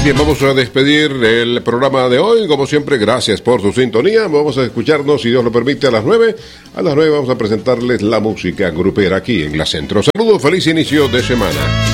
Bien, vamos a despedir el programa de hoy. Como siempre, gracias por su sintonía. Vamos a escucharnos, si Dios lo permite, a las 9. A las 9 vamos a presentarles la música grupera aquí en La Centro. Saludos, feliz inicio de semana.